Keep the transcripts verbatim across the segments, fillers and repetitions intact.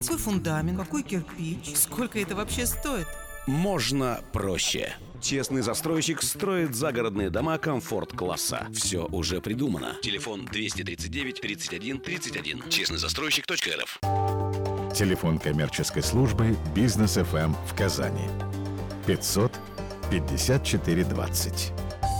Свой фундамент, какой кирпич, сколько это вообще стоит? Можно проще. Честный застройщик строит загородные дома комфорт-класса. Все уже придумано. Телефон двести тридцать девять тридцать один тридцать один. честный застройщик точка эр эф. Телефон коммерческой службы «Бизнес эф эм» в Казани. пятьсот пятьдесят четыре двадцать.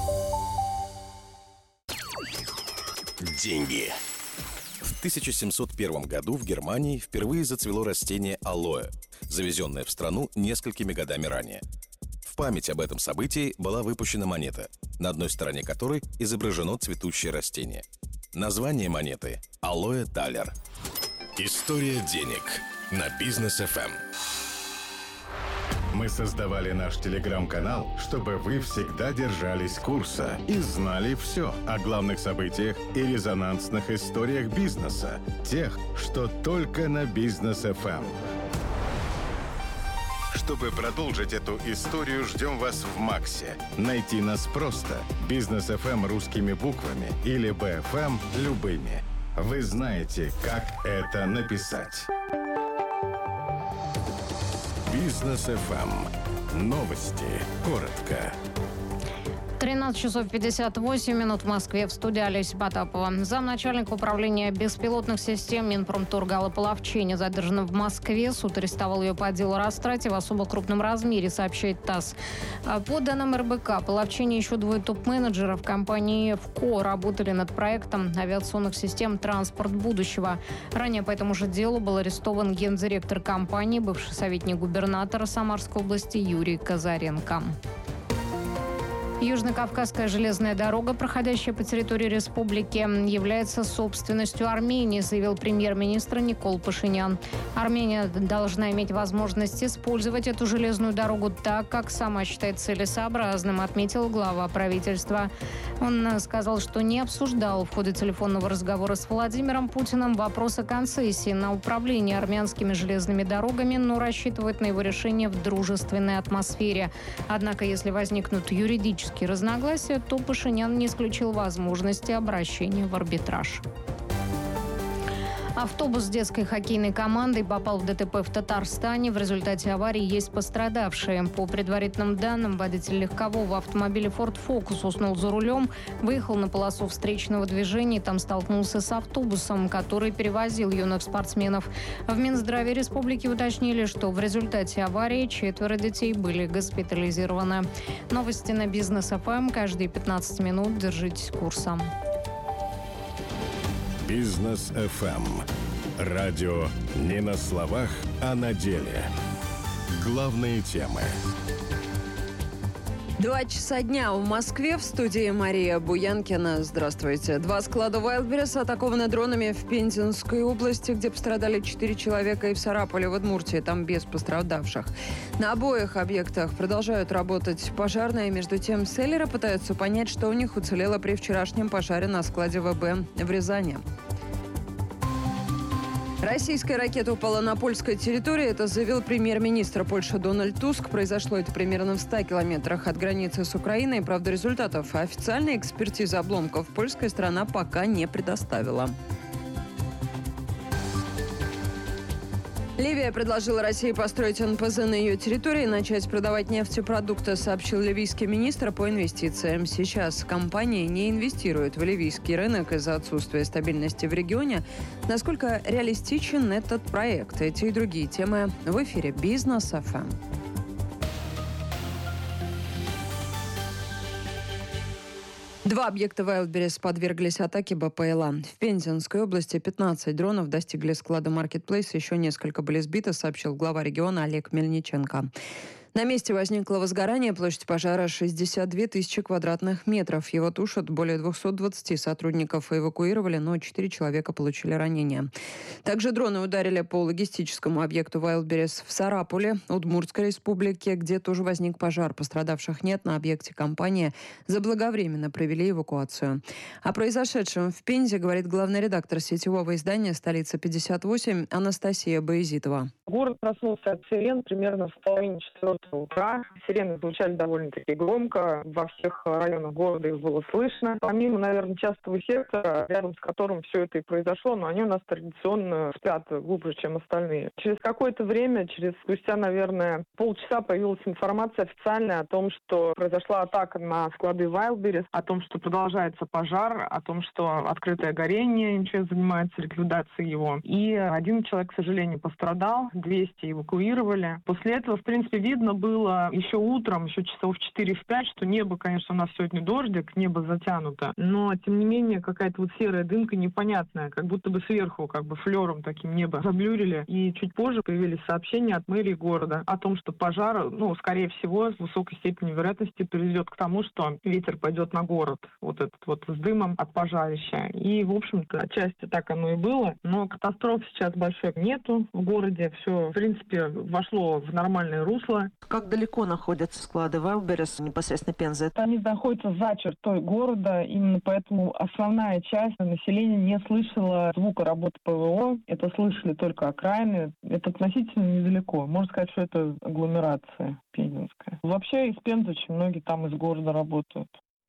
Деньги. В тысяча семьсот первом году в Германии впервые зацвело растение алоэ, завезенное в страну несколькими годами ранее. В память об этом событии была выпущена монета, на одной стороне которой изображено цветущее растение. Название монеты – «Алоэ Талер». История денег на Бизнес эф эм. Мы создавали наш телеграм-канал, чтобы вы всегда держались курса и знали все о главных событиях и резонансных историях бизнеса, тех, что только на Бизнес эф эм. Чтобы продолжить эту историю, ждем вас в Максе. Найти нас просто. Бизнес эф эм русскими буквами или би эф эм любыми. Вы знаете, как это написать. Бизнес эф эм. Новости. Коротко. тринадцать часов пятьдесят восемь минут в Москве. В студии Олеся Потапова. Замначальника управления беспилотных систем Минпромторга Алла Половчини задержана в Москве. Суд арестовал ее по делу о растрате в особо крупном размере, сообщает ТАСС. По данным эр бэ ка, Половчини и еще двое топ-менеджеров компании ФКО работали над проектом авиационных систем «Транспорт будущего». Ранее по этому же делу был арестован гендиректор компании, бывший советник губернатора Самарской области Юрий Казаренко. Южно-Кавказская железная дорога, проходящая по территории республики, является собственностью Армении, заявил премьер-министр Никол Пашинян. Армения должна иметь возможность использовать эту железную дорогу так, как сама считает целесообразным, отметил глава правительства. Он сказал, что не обсуждал в ходе телефонного разговора с Владимиром Путиным вопросы концессии на управление армянскими железными дорогами, но рассчитывает на его решение в дружественной атмосфере. Однако, если возникнут юридические разногласия, то Пашинян не исключил возможности обращения в арбитраж. Автобус с детской хоккейной командой попал в дэ тэ пэ в Татарстане. В результате аварии есть пострадавшие. По предварительным данным, водитель легкового автомобиля Ford Focus уснул за рулем, выехал на полосу встречного движения и там столкнулся с автобусом, который перевозил юных спортсменов. В Минздраве республики уточнили, что в результате аварии четверо детей были госпитализированы. Новости на Бизнес эф эм. Каждые пятнадцать минут держитесь курса. Бизнес эф эм. Радио не на словах, а на деле. Главные темы. Два часа дня в Москве. В студии Мария Буянкина. Здравствуйте. Два склада Wildberries атакованы дронами в Пензенской области, где пострадали четыре человека, и в Сарапуле, в Удмуртии. Там без пострадавших. На обоих объектах продолжают работать пожарные. Между тем, селлеры пытаются понять, что у них уцелело при вчерашнем пожаре на складе вэ бэ в Рязани. Российская ракета упала на польской территории. Это заявил премьер-министр Польши Дональд Туск. Произошло это примерно в ста километрах от границы с Украиной. Правда, результатов официальной экспертизы обломков польская сторона пока не предоставила. Ливия предложила России построить эн пэ зэ на ее территории и начать продавать нефтепродукты, сообщил ливийский министр по инвестициям. Сейчас компании не инвестируют в ливийский рынок из-за отсутствия стабильности в регионе. Насколько реалистичен этот проект? Эти и другие темы в эфире Бизнес эф эм. Два объекта Wildberries подверглись атаке бэ пэ эл а. В Пензенской области пятнадцать дронов достигли склада Marketplace, еще несколько были сбиты, сообщил глава региона Олег Мельниченко. На месте возникло возгорание, площадь пожара шестьдесят две тысячи квадратных метров. Его тушат более двухсот двадцати сотрудников эвакуировали, но четыре человека получили ранения. Также дроны ударили по логистическому объекту Wildberries в Сарапуле, Удмуртской республике, где тоже возник пожар. Пострадавших нет. На объекте компании заблаговременно провели эвакуацию. О произошедшем в Пензе говорит главный редактор сетевого издания «Столица пятьдесят восемь» Анастасия Боязитова. Город проснулся от сирен примерно в половине четвертого утра. Сирены звучали довольно-таки громко. Во всех районах города их было слышно. Помимо, наверное, частого сектора, рядом с которым все это и произошло, но они у нас традиционно спят глубже, чем остальные. Через какое-то время, через спустя, наверное, полчаса появилась информация официальная о том, что произошла атака на склады Wildberries, о том, что продолжается пожар, о том, что открытое горение, эм че эс занимается ликвидацией его. И один человек, к сожалению, пострадал, двести эвакуировали. После этого, в принципе, видно было еще утром, еще часов в четыре-пять, что небо, конечно, у нас сегодня дождик, небо затянуто, но, тем не менее, какая-то вот серая дымка непонятная, как будто бы сверху, как бы флером таким небо заблюрили. И чуть позже появились сообщения от мэрии города о том, что пожар, ну, скорее всего, с высокой степенью вероятности приведет к тому, что ветер пойдет на город, вот этот вот с дымом от пожарища. И, в общем-то, отчасти так оно и было, но катастроф сейчас большой нету в городе, все, в принципе, вошло в нормальное русло. Как далеко находятся склады Wildberries непосредственно Пензы? Они находятся за чертой города, именно поэтому основная часть населения не слышала звука работы ПВО, это слышали только окраины, это относительно недалеко, можно сказать, что это агломерация пензенская. Вообще из Пензы очень многие там из города работают.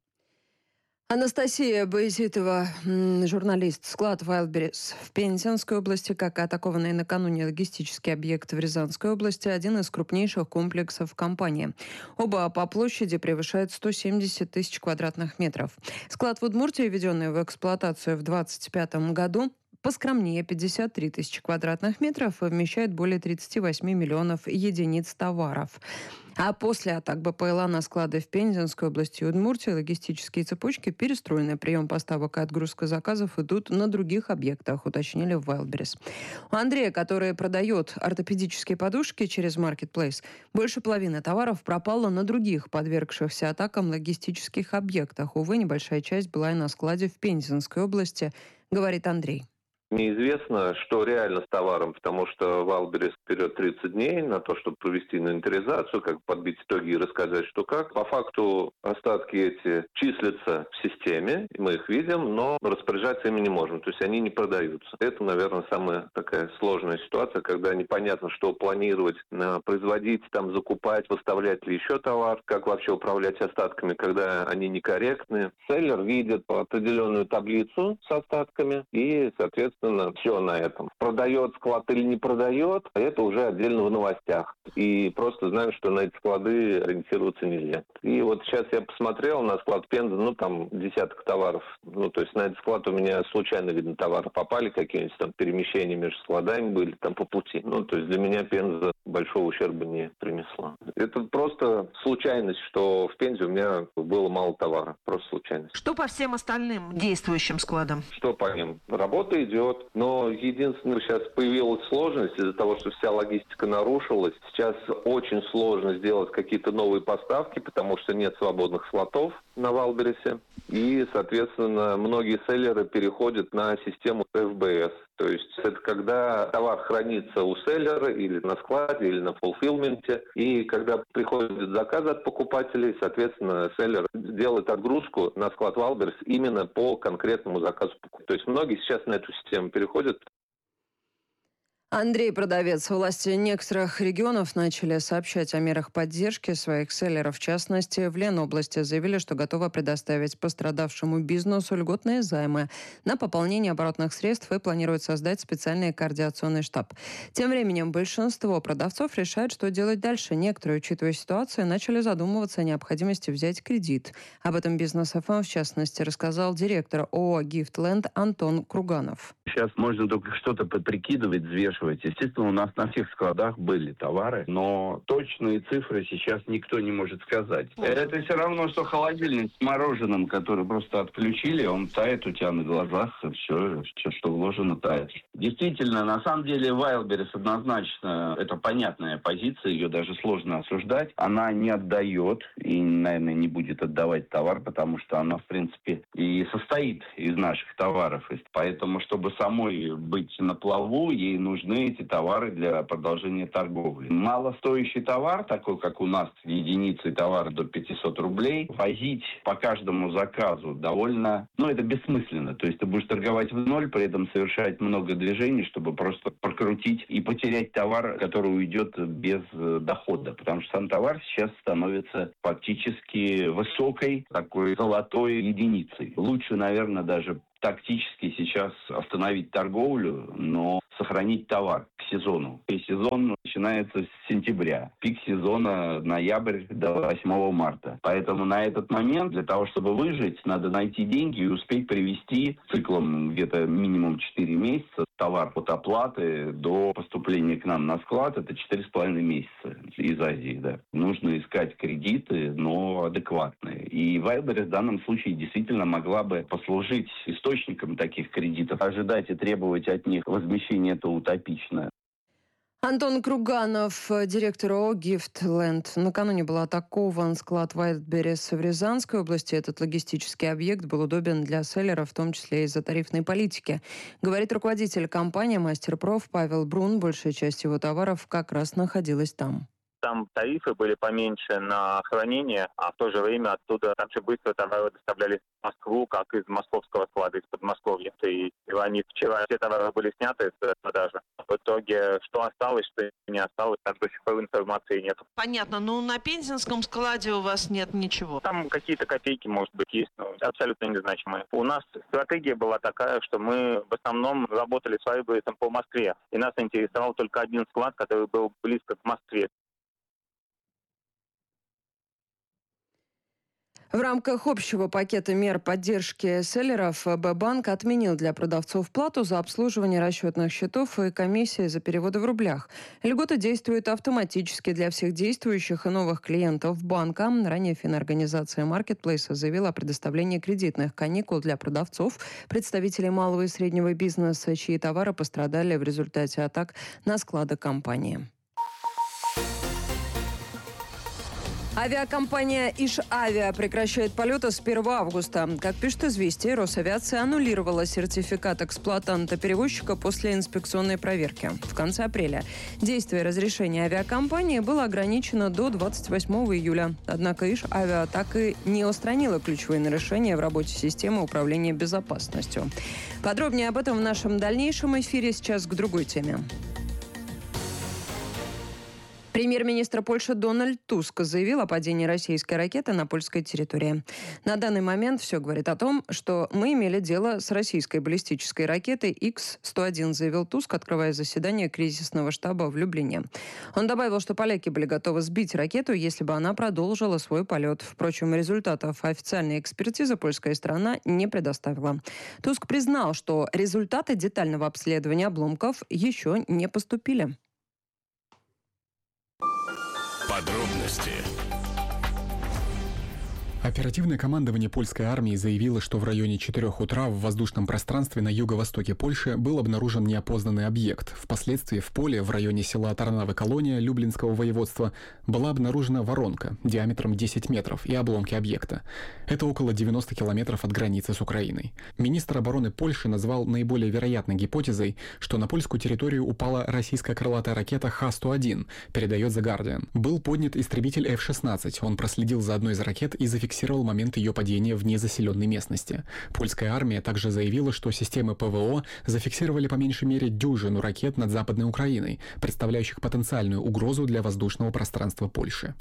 Анастасия Боязитова, журналист. Склад Wildberries в Пензенской области, как и атакованный накануне логистический объект в Рязанской области, один из крупнейших комплексов компании. Оба по площади превышают сто семьдесят тысяч квадратных метров. Склад в Удмуртии, введенный в эксплуатацию в двадцать пятом году, поскромнее пятьдесят три тысячи квадратных метров и вмещает более тридцать восемь миллионов единиц товаров. А после атак БПЛА на склады в Пензенской области и Удмуртии логистические цепочки перестроены. Прием поставок и отгрузка заказов идут на других объектах, уточнили в Wildberries. У Андрея, который продает ортопедические подушки через Marketplace, больше половины товаров пропало на других подвергшихся атакам логистических объектах. Увы, небольшая часть была и на складе в Пензенской области, говорит Андрей. Неизвестно, что реально с товаром, потому что Wildberries вперед тридцать дней на то, чтобы провести инвентаризацию, как подбить итоги и рассказать, что как. По факту остатки эти числятся в системе, мы их видим, но распоряжаться ими не можем, то есть они не продаются. Это, наверное, самая такая сложная ситуация, когда непонятно, что планировать, производить, там, закупать, выставлять ли еще товар, как вообще управлять остатками, когда они некорректны. Селлер видит определенную таблицу с остатками и, соответственно, все на этом. Продает склад или не продает, это уже отдельно в новостях. И просто знаем, что на эти склады ориентироваться нельзя. И вот сейчас я посмотрел на склад Пензы, ну там десяток товаров. Ну то есть на этот склад у меня случайно, видно, товары попали, какие-нибудь там перемещения между складами были там по пути. Ну то есть для меня Пенза большого ущерба не принесла. Это просто случайность, что в Пензе у меня было мало товара. Просто случайность. Что по всем остальным действующим складам? Что по ним? Работа идет. Но единственное, сейчас появилась сложность из-за того, что вся логистика нарушилась. Сейчас очень сложно сделать какие-то новые поставки, потому что нет свободных слотов на Wildberries. И, соответственно, многие селлеры переходят на систему эф бэ эс. То есть это когда товар хранится у селлера или на складе, или на фулфилменте. И когда приходят заказы от покупателей, соответственно, селлер делает отгрузку на склад Wildberries именно по конкретному заказу. То есть многие сейчас на эту систему переходят. Андрей, продавец. Власти некоторых регионов начали сообщать о мерах поддержки своих селлеров. В частности, в Ленобласти заявили, что готовы предоставить пострадавшему бизнесу льготные займы на пополнение оборотных средств и планируют создать специальный координационный штаб. Тем временем большинство продавцов решают, что делать дальше. Некоторые, учитывая ситуацию, начали задумываться о необходимости взять кредит. Об этом Бизнес эф эм, в частности, рассказал директор ООО «Гифтленд» Антон Круганов. Сейчас можно только что-то прикидывать, взвешивать. Естественно, у нас на всех складах были товары, но точные цифры сейчас никто не может сказать. Это все равно, что холодильник с мороженым, который просто отключили, он тает у тебя на глазах, все, что вложено, тает. Действительно, на самом деле, Wildberries однозначно, это понятная позиция, ее даже сложно осуждать. Она не отдает и, наверное, не будет отдавать товар, потому что она, в принципе, и состоит из наших товаров. Поэтому, чтобы самой быть на плаву, ей нужны эти товары для продолжения торговли. Малостоящий товар, такой как у нас, единицей товара до пятьсот рублей, возить по каждому заказу довольно, ну, это бессмысленно. То есть ты будешь торговать в ноль, при этом совершать много движений, чтобы просто прокрутить и потерять товар, который уйдет без дохода. Потому что сам товар сейчас становится фактически высокой, такой золотой единицей. Лучше, наверное, даже тактически сейчас остановить торговлю, но сохранить товар к сезону. И сезон начинается с сентября. Пик сезона ноябрь до восьмого марта. Поэтому на этот момент для того, чтобы выжить, надо найти деньги и успеть привезти циклом где-то минимум четыре месяца товар от оплаты до поступления к нам на склад. Это четыре с половиной месяца из Азии. Да. Нужно искать кредиты, но адекватные. И Wildberries в данном случае действительно могла бы послужить источником таких кредитов. Ожидать и требовать от них возмещения — это утопично. Антон Круганов, директор ООО «Гифтленд». Накануне был атакован склад Wildberries в Рязанской области. Этот логистический объект был удобен для селлеров, в том числе из-за тарифной политики. Говорит руководитель компании «Мастерпроф» Павел Брун. Большая часть его товаров как раз находилась там. Там тарифы были поменьше на хранение, а в то же время оттуда также быстро товары доставлялись в Москву, как из московского склада, из Подмосковья. И они вчера все товары были сняты с продажи. В итоге, что осталось, что не осталось, там до сих пор информации нет. Понятно, но на Пензенском складе у вас нет ничего. Там какие-то копейки, может быть, есть, но абсолютно незначимые. У нас стратегия была такая, что мы в основном работали с Wildberries по Москве. И нас интересовал только один склад, который был близко к Москве. В рамках общего пакета мер поддержки селлеров Б-банк отменил для продавцов плату за обслуживание расчетных счетов и комиссии за переводы в рублях. Льгота действует автоматически для всех действующих и новых клиентов банка. Ранее финорганизация Marketplace заявила о предоставлении кредитных каникул для продавцов, представителей малого и среднего бизнеса, чьи товары пострадали в результате атак на склады компании. Авиакомпания «Иш-Авиа» прекращает полеты с первого августа. Как пишет «Известия», Росавиация аннулировала сертификат эксплуатанта-перевозчика после инспекционной проверки. В конце апреля действие разрешения авиакомпании было ограничено до двадцать восьмого июля. Однако «Иш-Авиа» так и не устранила ключевые нарушения в работе системы управления безопасностью. Подробнее об этом в нашем дальнейшем эфире. Сейчас к другой теме. Премьер-министр Польши Дональд Туск заявил о падении российской ракеты на польской территории. На данный момент все говорит о том, что мы имели дело с российской баллистической ракетой Икс сто один, заявил Туск, открывая заседание кризисного штаба в Люблине. Он добавил, что поляки были готовы сбить ракету, если бы она продолжила свой полет. Впрочем, результатов официальной экспертизы польская сторона не предоставила. Туск признал, что результаты детального обследования обломков еще не поступили. Подробности. Оперативное командование польской армии заявило, что в районе четырёх утра в воздушном пространстве на юго-востоке Польши был обнаружен неопознанный объект. Впоследствии в поле в районе села Тарнавы-Колония Люблинского воеводства была обнаружена воронка диаметром десять метров и обломки объекта. Это около девяноста километров от границы с Украиной. Министр обороны Польши назвал наиболее вероятной гипотезой, что на польскую территорию упала российская крылатая ракета Х сто один, передает The Guardian. Был поднят истребитель эф шестнадцать. Он проследил за одной из ракет и зафиксировал фиксировал момент ее падения в незаселенной местности. Польская армия также заявила, что системы ПВО зафиксировали по меньшей мере дюжину ракет над Западной Украиной, представляющих потенциальную угрозу для воздушного пространства Польши.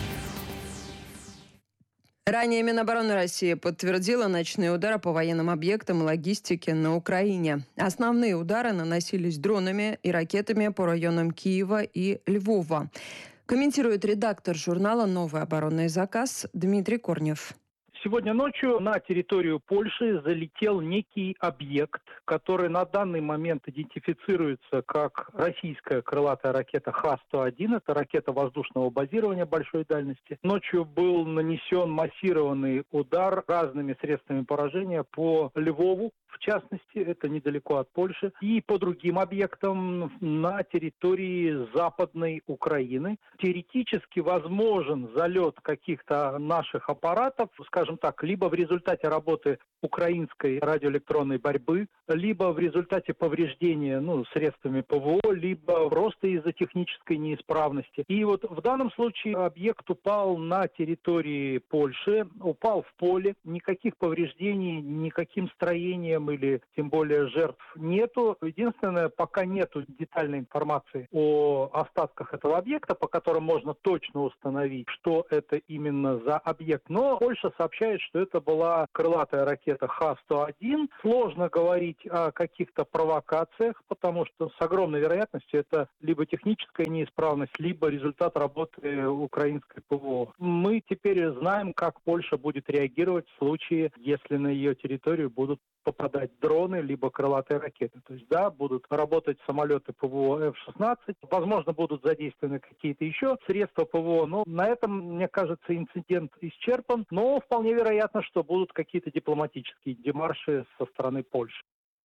Ранее Минобороны России подтвердила ночные удары по военным объектам и логистике на Украине. Основные удары наносились дронами и ракетами по районам Киева и Львова. Комментирует редактор журнала «Новый оборонный заказ» Дмитрий Корнев. Сегодня ночью на территорию Польши залетел некий объект, который на данный момент идентифицируется как российская крылатая ракета Х сто один. Это ракета воздушного базирования большой дальности. Ночью был нанесен массированный удар разными средствами поражения по Львову, в частности, это недалеко от Польши, и по другим объектам на территории Западной Украины. Теоретически возможен залет каких-то наших аппаратов, скажем, скажем так, либо в результате работы украинской радиоэлектронной борьбы, либо в результате повреждения ну, средствами ПВО, либо просто из-за технической неисправности. И вот в данном случае объект упал на территории Польши, упал в поле, никаких повреждений, никаким строением или тем более жертв нету. Единственное, пока нету детальной информации о остатках этого объекта, по которым можно точно установить, что это именно за объект. Но Польша сообщает, что это была крылатая ракета Х сто один. Сложно говорить о каких-то провокациях, потому что с огромной вероятностью это либо техническая неисправность, либо результат работы украинской ПВО. Мы теперь знаем, как Польша будет реагировать в случае, если на ее территорию будут попадать дроны, либо крылатые ракеты. То есть, да, будут работать самолеты ПВО эф шестнадцать, возможно, будут задействованы какие-то еще средства ПВО, но на этом, мне кажется, инцидент исчерпан, но вполне вероятно, что будут какие-то дипломатические демарши со стороны Польши.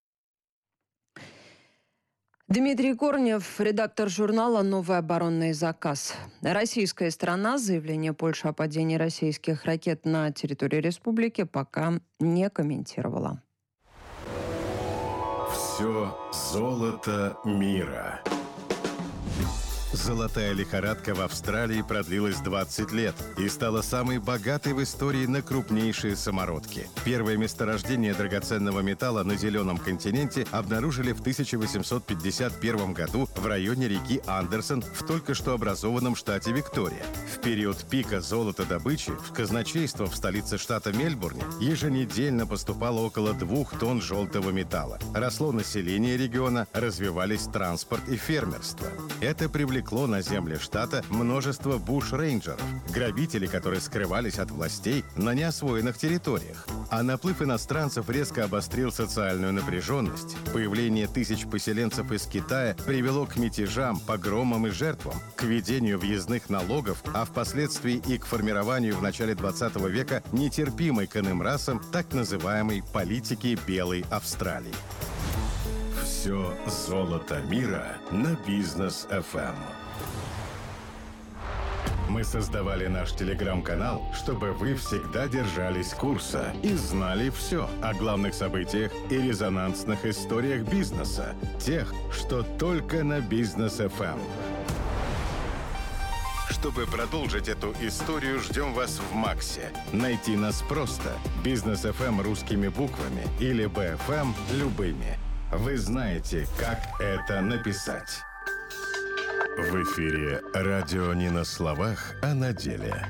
Дмитрий Корнев, редактор журнала «Новый оборонный заказ». Российская сторона заявление Польши о падении российских ракет на территории республики пока не комментировала. Все золото мира. Золотая лихорадка в Австралии продлилась двадцать лет и стала самой богатой в истории на крупнейшие самородки. Первое месторождение драгоценного металла на Зеленом континенте обнаружили в тысяча восемьсот пятьдесят первом году в районе реки Андерсон в только что образованном штате Виктория. В период пика золотодобычи в казначейство в столице штата Мельбурне еженедельно поступало около двух тонн желтого металла. Росло население региона, развивались транспорт и фермерство. Это привлекло на земли штата множество буш-рейнджеров, грабителей, которые скрывались от властей на неосвоенных территориях. А наплыв иностранцев резко обострил социальную напряженность. Появление тысяч поселенцев из Китая привело к мятежам, погромам и жертвам, к введению въездных налогов, а впоследствии и к формированию в начале двадцатого века нетерпимой к иным расам так называемой политики Белой Австралии. Все золото мира на Бизнес эф эм. Мы создавали наш телеграм-канал, чтобы вы всегда держались курса и знали все о главных событиях и резонансных историях бизнеса, тех, что только на Бизнес эф эм. Чтобы продолжить эту историю, ждем вас в Максе. Найти нас просто. Бизнес эф эм русскими буквами или би эф эм любыми. Вы знаете, как это написать. В эфире радио не на словах, а на деле.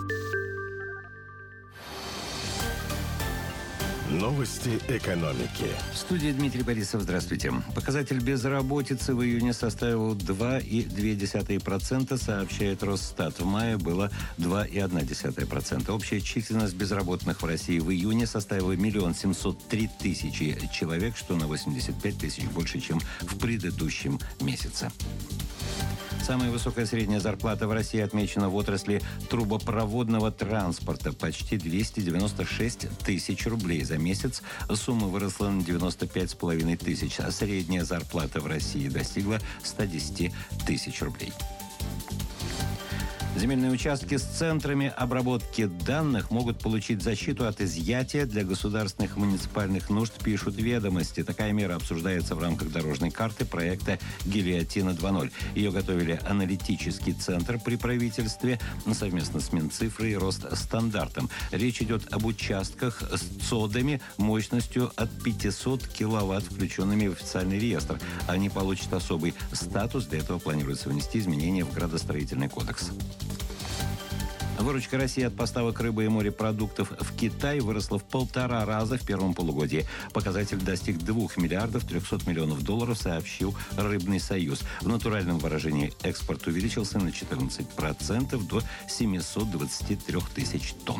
Новости экономики. В студии Дмитрий Борисов. Здравствуйте. Показатель безработицы в июне составил два и две десятых процента, сообщает Росстат. В мае было два и одна десятая процента. Общая численность безработных в России в июне составила миллион семьсот три тысячи человек, что на восемьдесят пять тысяч больше, чем в предыдущем месяце. Самая высокая средняя зарплата в России отмечена в отрасли трубопроводного транспорта. Почти двести девяносто шесть тысяч рублей за месяц. Сумма выросла на девяносто пять с половиной тысяч, а средняя зарплата в России достигла ста десяти тысяч рублей. Земельные участки с центрами обработки данных могут получить защиту от изъятия для государственных и муниципальных нужд, пишут «Ведомости». Такая мера обсуждается в рамках дорожной карты проекта «Гильотина два ноль». Ее готовили аналитический центр при правительстве совместно с Минцифрой и Росстандартом. Речь идет об участках с цодами мощностью от пятисот киловатт, включенными в официальный реестр. Они получат особый статус. Для этого планируется внести изменения в градостроительный кодекс. Выручка России от поставок рыбы и морепродуктов в Китай выросла в полтора раза в первом полугодии. Показатель достиг двух миллиардов трехсот миллионов долларов, сообщил Рыбный союз. В натуральном выражении экспорт увеличился на четырнадцать процентов до семисот двадцати трёх тысяч тонн.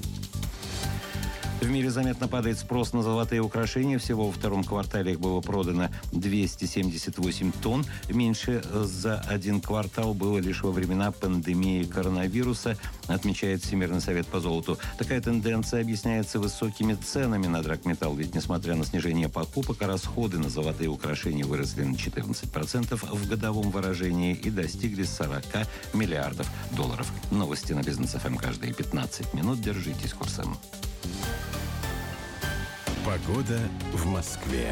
В мире заметно падает спрос на золотые украшения. Всего во втором квартале их было продано двести семьдесят восемь тонн. Меньше за один квартал было лишь во времена пандемии коронавируса, отмечает Всемирный совет по золоту. Такая тенденция объясняется высокими ценами на драгметалл. Ведь, несмотря на снижение покупок, расходы на золотые украшения выросли на четырнадцать процентов в годовом выражении и достигли сорока миллиардов долларов. Новости на Бизнес эф эм каждые пятнадцать минут. Держитесь курсом. Погода в Москве.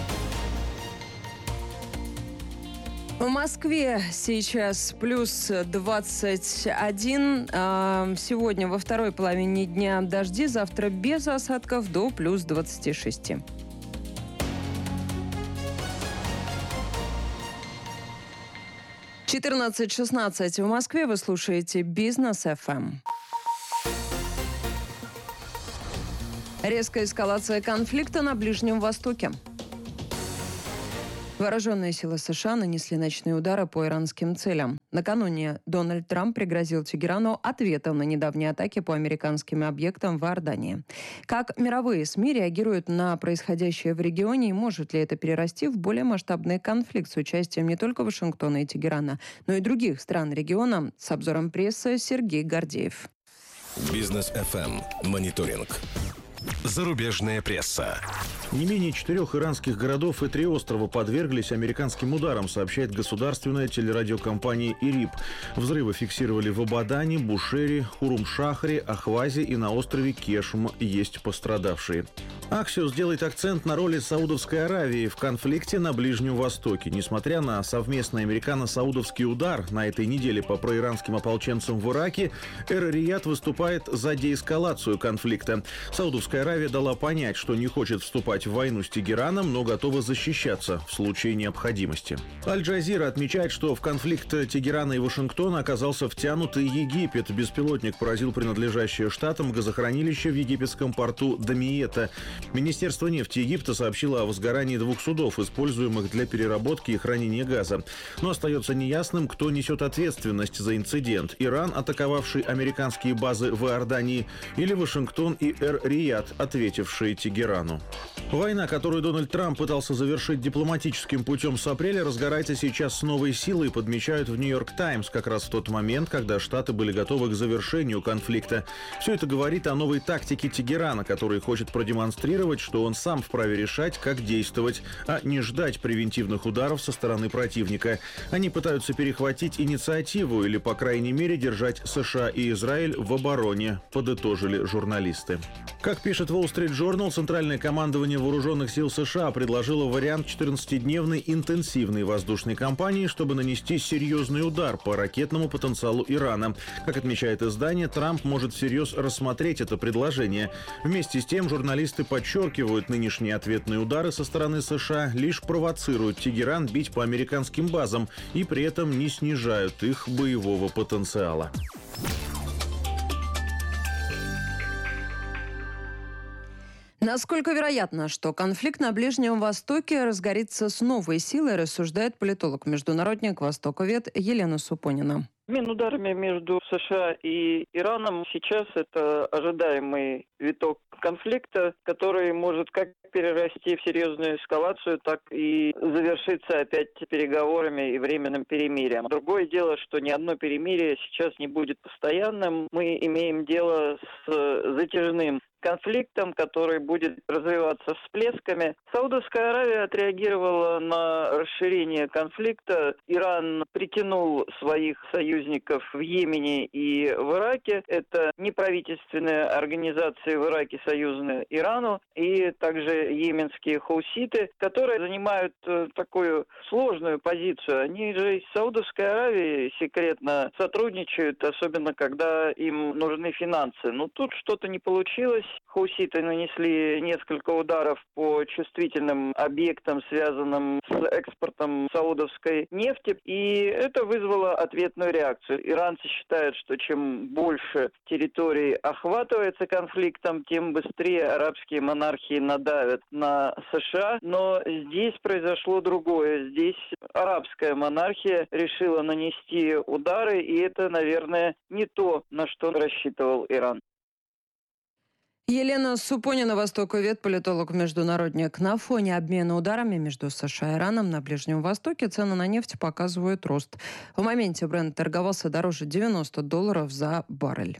В Москве сейчас плюс двадцать один. Сегодня во второй половине дня дожди, завтра без осадков до плюс двадцати шести. четырнадцать шестнадцать в Москве. Вы слушаете Бизнес эф эм. Резкая эскалация конфликта на Ближнем Востоке. Вооруженные силы США нанесли ночные удары по иранским целям. Накануне Дональд Трамп пригрозил Тегерану ответом на недавние атаки по американским объектам в Иордании. Как мировые СМИ реагируют на происходящее в регионе и может ли это перерасти в более масштабный конфликт с участием не только Вашингтона и Тегерана, но и других стран региона? С обзором прессы Сергей Гордеев. Бизнес эф эм. Мониторинг. Зарубежная пресса. Не менее четырех иранских городов и три острова подверглись американским ударам, сообщает государственная телерадиокомпания ИРИБ. Взрывы фиксировали в Абадане, Бушере, Хурум-Шахре, Ахвазе и на острове Кешм. Есть пострадавшие. Аксиос делает акцент на роли Саудовской Аравии в конфликте на Ближнем Востоке. Несмотря на совместный американо-саудовский удар на этой неделе по проиранским ополченцам в Ираке, Эр-Рияд выступает за деэскалацию конфликта. Саудовская Аравия дала понять, что не хочет вступать в войну с Тегераном, но готова защищаться в случае необходимости. Аль-Джазира отмечает, что в конфликт Тегерана и Вашингтона оказался втянут и Египет. Беспилотник поразил принадлежащее штатам газохранилище в египетском порту Дамиета. Министерство нефти Египта сообщило о возгорании двух судов, используемых для переработки и хранения газа. Но остается неясным, кто несет ответственность за инцидент. Иран, атаковавший американские базы в Иордании, или Вашингтон и Эр-Рияд, ответившие Тегерану. Война, которую Дональд Трамп пытался завершить дипломатическим путем с апреля, разгорается сейчас с новой силой, подмечают в «Нью-Йорк Таймс», как раз в тот момент, когда Штаты были готовы к завершению конфликта. Все это говорит о новой тактике Тегерана, который хочет продемонстрировать, что он сам вправе решать, как действовать, а не ждать превентивных ударов со стороны противника. Они пытаются перехватить инициативу или, по крайней мере, держать США и Израиль в обороне, подытожили журналисты. Как пишет Wall Street Journal, Центральное командование Вооруженных сил США предложило вариант четырнадцатидневной интенсивной воздушной кампании, чтобы нанести серьезный удар по ракетному потенциалу Ирана. Как отмечает издание, Трамп может всерьез рассмотреть это предложение. Вместе с тем, журналисты подчеркивают, нынешние ответные удары со стороны США лишь провоцируют Тегеран бить по американским базам и при этом не снижают их боевого потенциала. Насколько вероятно, что конфликт на Ближнем Востоке разгорится с новой силой, рассуждает политолог-международник, востоковед Елена Супонина. Обмен ударами между США и Ираном сейчас это ожидаемый виток конфликта, который может как перерасти в серьезную эскалацию, так и завершиться опять переговорами и временным перемирием. Другое дело, что ни одно перемирие сейчас не будет постоянным. Мы имеем дело с затяжным конфликтом, который будет развиваться всплесками. Саудовская Аравия отреагировала на расширение конфликта. Иран притянул своих союзников в Йемене и в Ираке. Это неправительственные организации в Ираке, союзные Ирану, и также йеменские хауситы, которые занимают такую сложную позицию. Они же с Саудовской Аравией секретно сотрудничают, особенно когда им нужны финансы. Но тут что-то не получилось. Хауситы нанесли несколько ударов по чувствительным объектам, связанным с экспортом саудовской нефти, и это вызвало ответную реакцию. Иранцы считают, что чем больше территорий охватывается конфликтом, тем быстрее арабские монархии надавят на США. Но здесь произошло другое. Здесь арабская монархия решила нанести удары, и это, наверное, не то, на что рассчитывал Иран. Елена Супонина, востоковед, политолог-международник. На фоне обмена ударами между США и Ираном на Ближнем Востоке цены на нефть показывают рост. В моменте бренд торговался дороже девяносто долларов за баррель.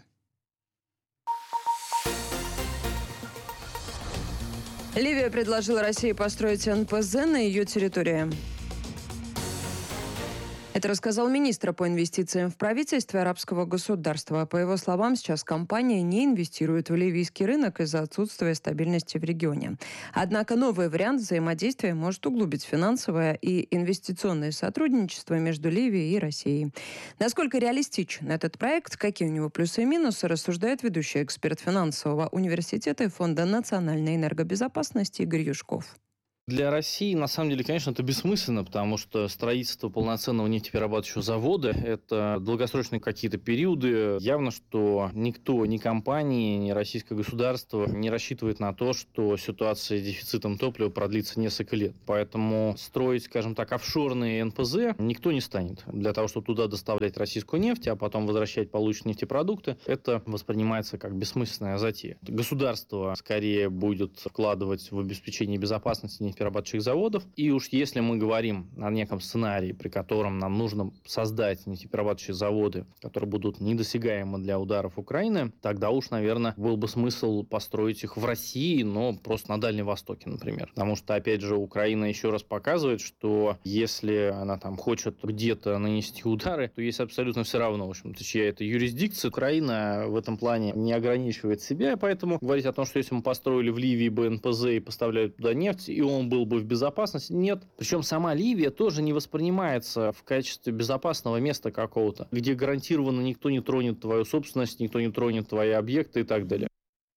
Ливия предложила России построить эн пэ зэ на ее территории. Это рассказал министр по инвестициям в правительстве арабского государства. По его словам, сейчас компания не инвестирует в ливийский рынок из-за отсутствия стабильности в регионе. Однако новый вариант взаимодействия может углубить финансовое и инвестиционное сотрудничество между Ливией и Россией. Насколько реалистичен этот проект, какие у него плюсы и минусы, рассуждает ведущий эксперт финансового университета и Фонда национальной энергобезопасности Игорь Юшков. Для России, на самом деле, конечно, это бессмысленно, потому что строительство полноценного нефтеперерабатывающего завода – это долгосрочные какие-то периоды. Явно, что никто, ни компании, ни российское государство не рассчитывает на то, что ситуация с дефицитом топлива продлится несколько лет. Поэтому строить, скажем так, офшорные эн пэ зэ никто не станет. Для того, чтобы туда доставлять российскую нефть, а потом возвращать полученные нефтепродукты, это воспринимается как бессмысленная затея. Государство скорее будет вкладывать в обеспечение безопасности нефтеперерабатывающих заводов. И уж если мы говорим о неком сценарии, при котором нам нужно создать нефтеперерабатывающие заводы, которые будут недосягаемы для ударов Украины, тогда уж, наверное, был бы смысл построить их в России, но просто на Дальнем Востоке, например. Потому что, опять же, Украина еще раз показывает, что если она там хочет где-то нанести удары, то есть абсолютно все равно, в общем-то, чья это юрисдикция. Украина в этом плане не ограничивает себя, и поэтому говорить о том, что если мы построили в Ливии бы эн пэ зэ и поставляли туда нефть, и он был бы в безопасности, нет. Причем сама Ливия тоже не воспринимается в качестве безопасного места какого-то, где гарантированно никто не тронет твою собственность, никто не тронет твои объекты и так далее.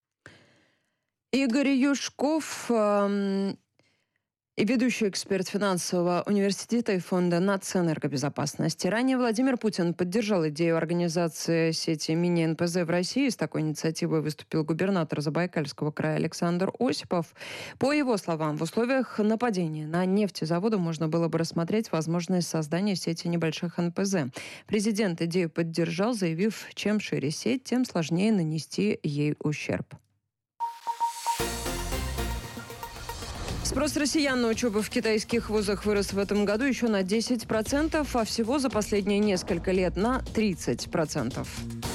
Игорь Юшков, э, и ведущий эксперт финансового университета и Фонда нацэнергобезопасности. Ранее Владимир Путин поддержал идею организации сети мини-эн пэ зэ в России. С такой инициативой выступил губернатор Забайкальского края Александр Осипов. По его словам, в условиях нападения на нефтезаводы можно было бы рассмотреть возможность создания сети небольших эн пэ зэ. Президент идею поддержал, заявив, чем шире сеть, тем сложнее нанести ей ущерб. Спрос россиян на учебу в китайских вузах вырос в этом году еще на десять процентов, а всего за последние несколько лет на тридцать процентов.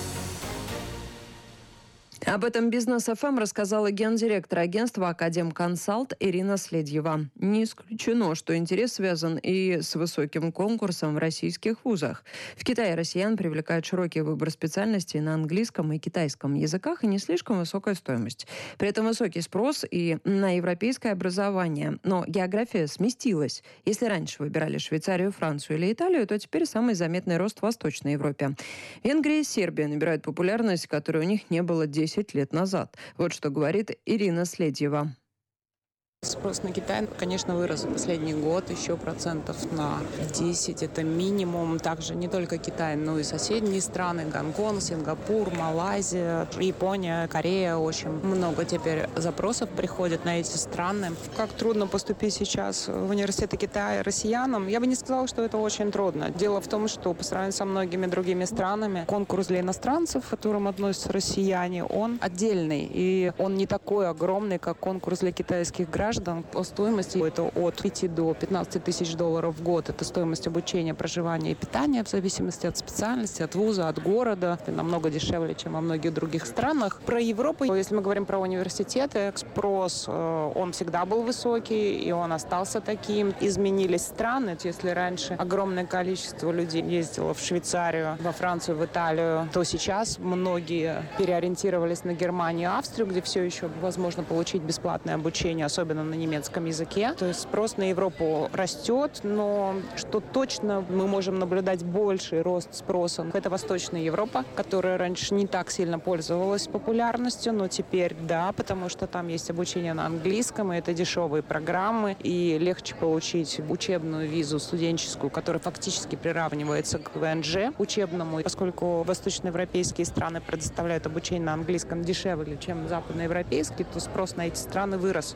Об этом Бизнес эф эм рассказала гендиректор агентства «Академконсалт» Ирина Следьева. Не исключено, что интерес связан и с высоким конкурсом в российских вузах. В Китае россиян привлекает широкий выбор специальностей на английском и китайском языках и не слишком высокая стоимость. При этом высокий спрос и на европейское образование. Но география сместилась. Если раньше выбирали Швейцарию, Францию или Италию, то теперь самый заметный рост в Восточной Европе. Венгрия и Сербия набирают популярность, которой у них не было десять лет назад. Вот что говорит Ирина Следьева. Спрос на Китай, конечно, вырос за последний год еще процентов на десять. Это минимум. Также не только Китай, но и соседние страны. Гонконг, Сингапур, Малайзия, Япония, Корея. Очень много теперь запросов приходит на эти страны. Как трудно поступить сейчас в университеты Китая россиянам? Я бы не сказала, что это очень трудно. Дело в том, что по сравнению со многими другими странами, конкурс для иностранцев, к которым относятся россияне, он отдельный. И он не такой огромный, как конкурс для китайских граждан. По стоимости это от пяти до пятнадцати тысяч долларов в год. Это стоимость обучения, проживания и питания в зависимости от специальности, от вуза, от города. Это намного дешевле, чем во многих других странах. Про Европу, если мы говорим про университеты, спрос, он всегда был высокий, и он остался таким. Изменились страны. Если раньше огромное количество людей ездило в Швейцарию, во Францию, в Италию, то сейчас многие переориентировались на Германию и Австрию, где все еще возможно получить бесплатное обучение, особенно на немецком языке. То есть спрос на Европу растет, но что точно мы можем наблюдать больший рост спроса, это Восточная Европа, которая раньше не так сильно пользовалась популярностью, но теперь да, потому что там есть обучение на английском, и это дешевые программы, и легче получить учебную визу студенческую, которая фактически приравнивается к вэ эн жэ учебному, поскольку восточноевропейские страны предоставляют обучение на английском дешевле, чем западноевропейские, то спрос на эти страны вырос.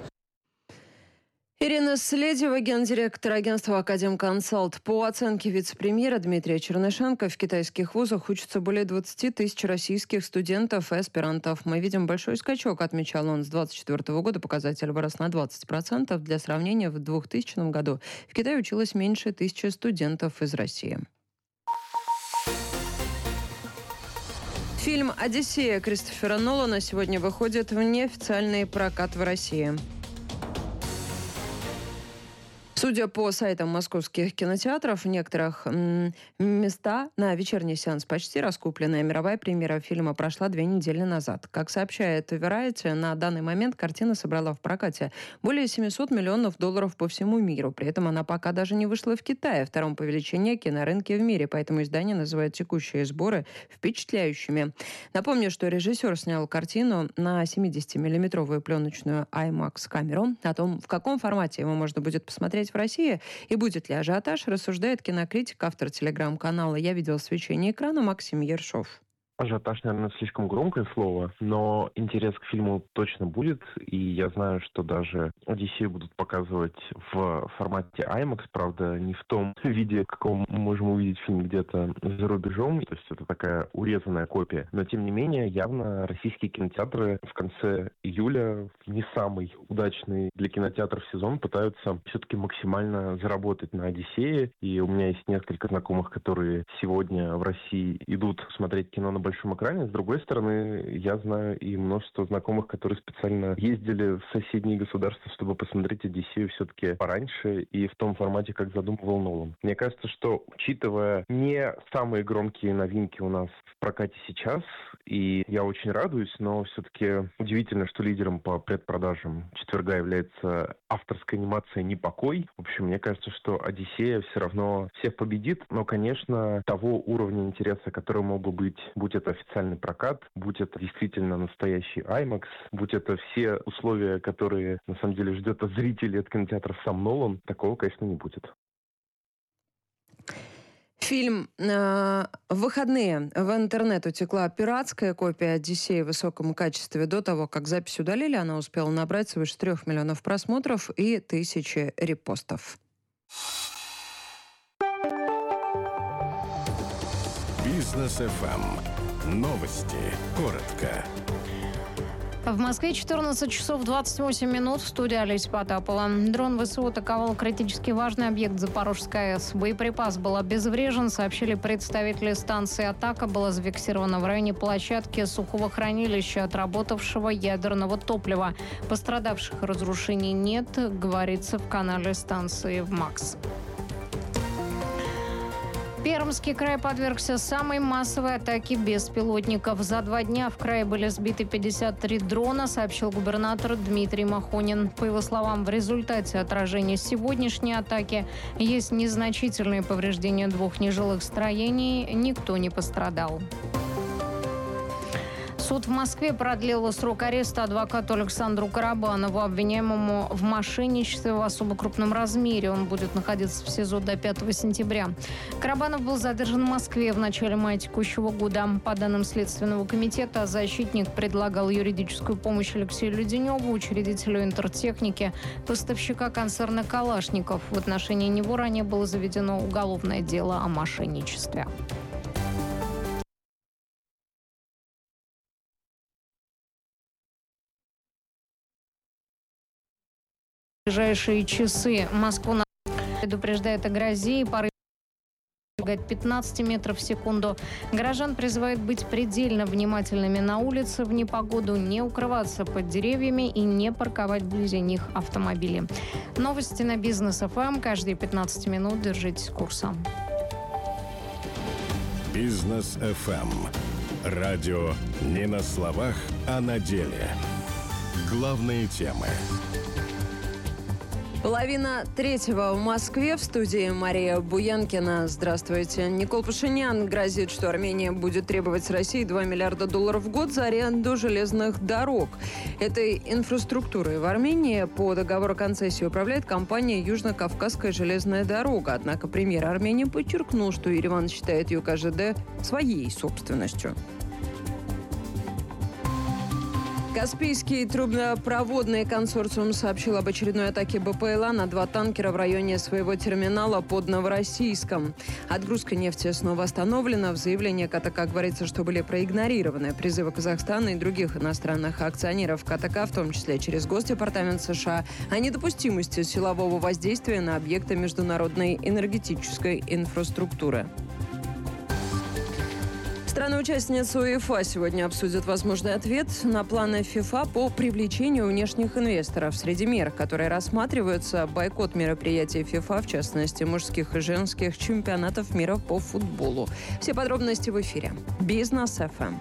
Ирина Следьева, гендиректор агентства «Академконсалт». По оценке вице-премьера Дмитрия Чернышенко, в китайских вузах учатся более двадцати тысяч российских студентов и аспирантов. Мы видим большой скачок, отмечал он. С двадцать четвёртого года показатель вырос на двадцать процентов. Для сравнения, в двухтысячном году в Китае училось меньше тысячи студентов из России. Фильм «Одиссея» Кристофера Нолана сегодня выходит в неофициальный прокат в России. Судя по сайтам московских кинотеатров, в некоторых м- места на вечерний сеанс почти раскуплены. Мировая премьера фильма прошла две недели назад. Как сообщает Variety, на данный момент картина собрала в прокате более семьсот миллионов долларов по всему миру. При этом она пока даже не вышла в Китае, втором по величине кинорынке в мире. Поэтому издание называет текущие сборы впечатляющими. Напомню, что режиссер снял картину на семидесятимиллиметровую пленочную IMAX камеру. О том, в каком формате его можно будет посмотреть в России и будет ли ажиотаж, рассуждает кинокритик, автор телеграм-канала «Я видел свечение экрана» Максим Ершов. Ажиотаж, наверное, слишком громкое слово, но интерес к фильму точно будет, и я знаю, что даже «Одиссею» будут показывать в формате IMAX, правда, не в том виде, в каком мы можем увидеть фильм где-то за рубежом, то есть это такая урезанная копия. Но, тем не менее, явно российские кинотеатры в конце июля, в не самый удачный для кинотеатров сезон, пытаются все-таки максимально заработать на «Одиссее», и у меня есть несколько знакомых, которые сегодня в России идут смотреть кино на большом экране. С другой стороны, я знаю и множество знакомых, которые специально ездили в соседние государства, чтобы посмотреть «Одиссею» все-таки пораньше и в том формате, как задумывал Нолан. Мне кажется, что, учитывая не самые громкие новинки у нас в прокате сейчас, и я очень радуюсь, но все-таки удивительно, что лидером по предпродажам четверга является авторская анимация «Непокой». В общем, мне кажется, что «Одиссея» все равно всех победит, но, конечно, того уровня интереса, который мог бы быть, будь это официальный прокат, будь это действительно настоящий IMAX, будь это все условия, которые на самом деле ждет от зрителей, от кинотеатров сам Нолан, такого, конечно, не будет. Фильм э, в выходные в интернет утекла пиратская копия «Одиссеи» в высоком качестве. До того, как запись удалили, она успела набрать свыше трех миллионов просмотров и тысячи репостов. Бизнес эф эм. Новости. Коротко. В Москве четырнадцать часов двадцать восемь минут. В студии Олеся Потапова. Дрон ВСУ атаковал критически важный объект Запорожской АЭС. Боеприпас был обезврежен, сообщили представители станции. Атака была зафиксирована в районе площадки сухого хранилища отработавшего ядерного топлива. Пострадавших и разрушений нет, говорится в канале станции в МАКС. Пермский край подвергся самой массовой атаке беспилотников. За два дня в крае были сбиты пятьдесят три дрона, сообщил губернатор Дмитрий Махонин. По его словам, в результате отражения сегодняшней атаки есть незначительные повреждения двух нежилых строений, никто не пострадал. Суд в Москве продлил срок ареста адвокату Александру Карабанову, обвиняемому в мошенничестве в особо крупном размере. Он будет находиться в СИЗО до пятого сентября. Карабанов был задержан в Москве в начале мая текущего года. По данным Следственного комитета, защитник предлагал юридическую помощь Алексею Леденеву, учредителю интертехники, поставщика концерна «Калашников». В отношении него ранее было заведено уголовное дело о мошенничестве. В ближайшие часы Москву предупреждает о грозе и порыве пятнадцать метров в секунду. Горожан призывают быть предельно внимательными на улице в непогоду, не укрываться под деревьями и не парковать вблизи них автомобили. Новости на Бизнес эф эм. Каждые пятнадцать минут держитесь курса. Бизнес эф эм. Радио не на словах, а на деле. Главные темы. Половина третьего в Москве. В студии Мария Буянкина. Здравствуйте. Никол Пашинян грозит, что Армения будет требовать с России два миллиарда долларов в год за аренду железных дорог. Этой инфраструктурой в Армении по договору концессии управляет компания «Южно-Кавказская железная дорога». Однако премьер Армении подчеркнул, что Ереван считает ю ка жэ дэ своей собственностью. Каспийский трубопроводный консорциум сообщил об очередной атаке бэ пэ эл а на два танкера в районе своего терминала под Новороссийском. Отгрузка нефти снова остановлена. В заявлении ка тэ ка говорится, что были проигнорированы призывы Казахстана и других иностранных акционеров ка тэ ка, в том числе через Госдепартамент США, о недопустимости силового воздействия на объекты международной энергетической инфраструктуры. Страны-участницы УЕФА сегодня обсудят возможный ответ на планы ФИФА по привлечению внешних инвесторов. Среди мер, которые рассматриваются, бойкот мероприятий ФИФА, в частности мужских и женских чемпионатов мира по футболу. Все подробности в эфире. Бизнес эф эм.